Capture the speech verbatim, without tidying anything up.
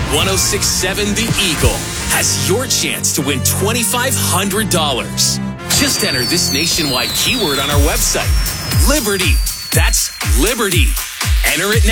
one oh six point seven The Eagle has your chance to win twenty-five hundred dollars. Just enter this nationwide keyword on our website. Liberty. That's Liberty. Enter it now.